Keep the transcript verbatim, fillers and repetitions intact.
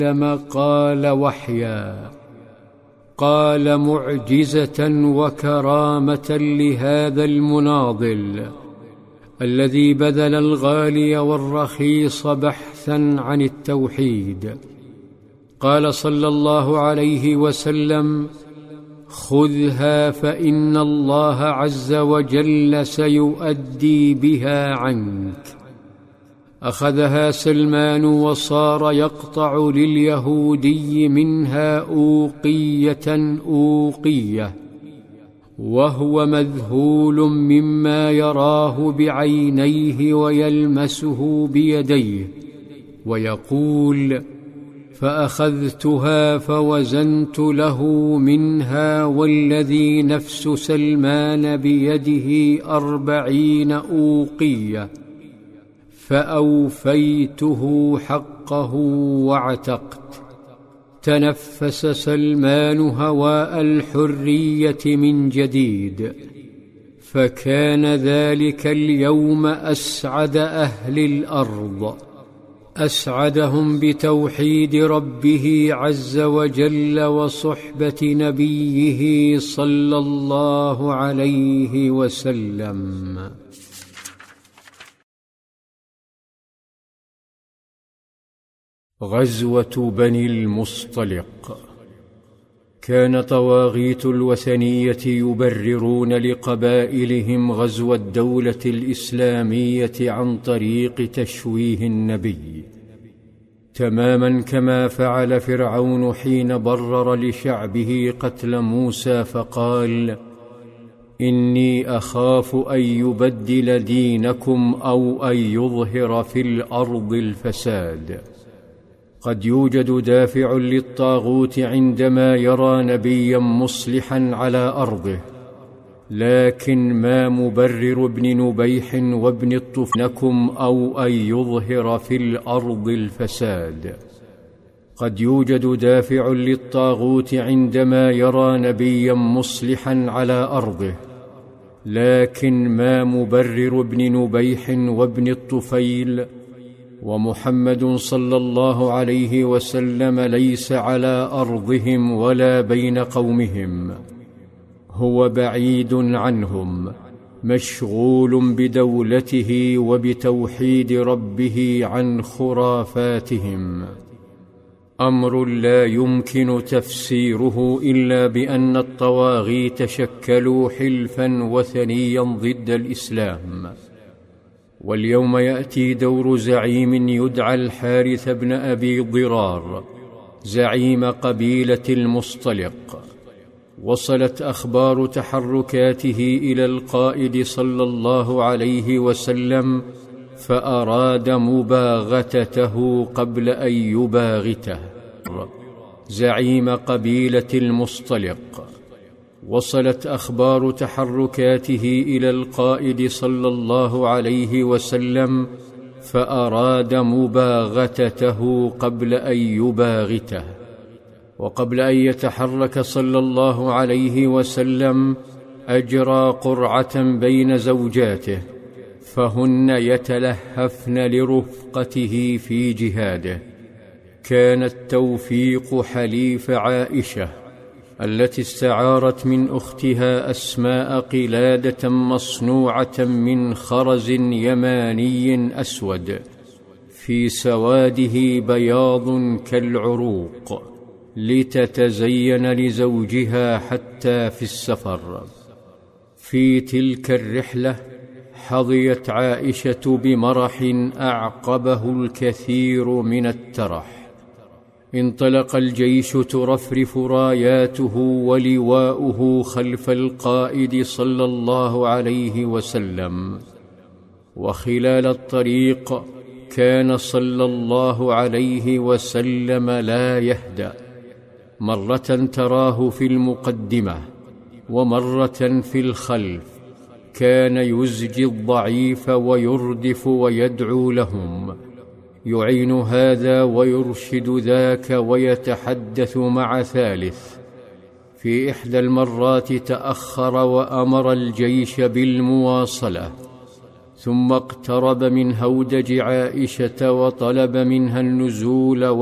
كما قال وحيا، قال معجزة وكرامة لهذا المناضل الذي بذل الغالي والرخيص بحثا عن التوحيد. قال صلى الله عليه وسلم: خذها فإن الله عز وجل سيؤدي بها عنك. أخذها سلمان وصار يقطع لليهودي منها أوقية أوقية، وهو مذهول مما يراه بعينيه ويلمسه بيديه، ويقول: فأخذتها فوزنت له منها والذي نفس سلمان بيده أربعين أوقية، فأوفيته حقه واعتقت. تنفس سلمان هواء الحرية من جديد، فكان ذلك اليوم أسعد أهل الأرض، أسعدهم بتوحيد ربه عز وجل وصحبة نبيه صلى الله عليه وسلم. غزوة بني المصطلق. كان طواغيت الوثنية يبررون لقبائلهم غزو الدولة الإسلامية عن طريق تشويه النبي، تماما كما فعل فرعون حين برر لشعبه قتل موسى فقال: إني أخاف أن يبدل دينكم أو أن يظهر في الأرض الفساد. قد يوجد دافع للطاغوت عندما يرى نبيا مصلحا على أرضه، لكن ما مبرر ابن نبيح وابن الطفنكم أو أن يظهر في الأرض الفساد. قد يوجد دافع للطاغوت عندما يرى نبيا مصلحا على أرضه، لكن ما مبرر ابن نبيح وابن الطفيل ومحمد صلى الله عليه وسلم ليس على أرضهم ولا بين قومهم، هو بعيد عنهم، مشغول بدولته وبتوحيد ربه عن خرافاتهم. أمر لا يمكن تفسيره إلا بأن الطواغيت شكلوا حلفا وثنيا ضد الإسلام. واليوم يأتي دور زعيم يدعى الحارث بن أبي ضرار، زعيم قبيلة المصطلق. وصلت أخبار تحركاته إلى القائد صلى الله عليه وسلم، فأراد مباغتته قبل أن يباغته. زعيم قبيلة المصطلق. وصلت أخبار تحركاته إلى القائد صلى الله عليه وسلم، فأراد مباغتته قبل أن يباغته. وقبل أن يتحرك صلى الله عليه وسلم أجرى قرعة بين زوجاته، فهن يتلهفن لرفقته في جهاده. كان التوفيق حليف عائشة التي استعارت من أختها أسماء قلادة مصنوعة من خرز يماني أسود في سواده بياض كالعروق، لتتزين لزوجها حتى في السفر. في تلك الرحلة حظيت عائشة بمرح أعقبه الكثير من الترح. انطلق الجيش ترفرف راياته ولواؤه خلف القائد صلى الله عليه وسلم، وخلال الطريق كان صلى الله عليه وسلم لا يهدأ، مرة تراه في المقدمة ومرة في الخلف، كان يزجي الضعيف ويردف ويدعو لهم، يعين هذا ويرشد ذاك ويتحدث مع ثالث. في إحدى المرات تأخر وأمر الجيش بالمواصلة، ثم اقترب من هودج عائشة وطلب منها النزول